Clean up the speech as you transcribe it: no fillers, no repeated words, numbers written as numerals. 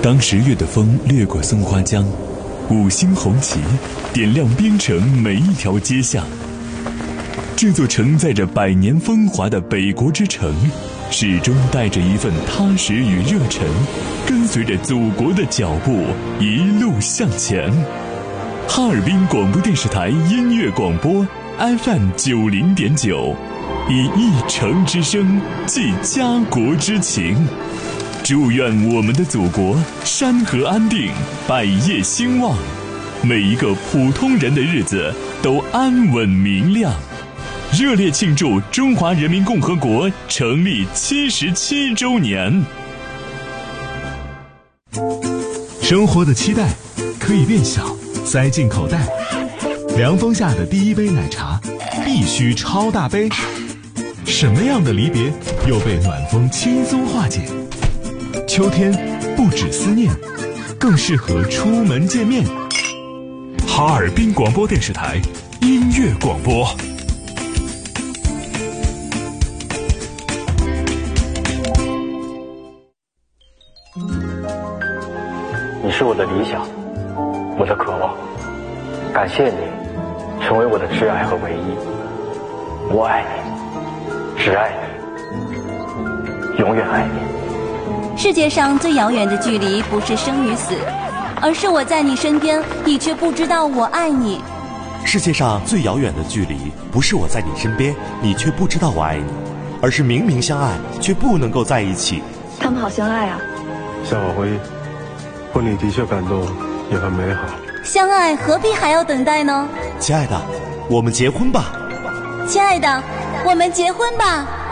当10月的风掠过松花江，五星红旗点亮边城每一条街巷。这座承载着100年风华的北国之城，始终带着一份踏实与热忱，跟随着祖国的脚步一路向前。哈尔滨广播电视台音乐广播 FM 90.9，以一城之声寄家国之情。祝愿我们的祖国山河安定，百业兴旺，每一个普通人的日子都安稳明亮。热烈庆祝中华人民共和国成立77周年。 生活的期待可以变小，塞进口袋。凉风下的第一杯奶茶必须超大杯。什么样的离别又被暖风轻松化解？秋天不止思念，更适合出门见面。 哈尔滨广播电视台音乐广播。 你是我的理想，我的渴望，感谢你成为我的挚爱和唯一。我爱你，只爱你，永远爱你。 世界上最遥远的距离不是生与死，而是我在你身边，你却不知道我爱你。 世界上最遥远的距离不是我在你身边，你却不知道我爱你，而是明明相爱却不能够在一起。 他们好相爱啊。 夏小辉，婚礼的确感动，也很美好。 相爱何必还要等待呢？ 亲爱的，我们结婚吧。 亲爱的，我们结婚吧。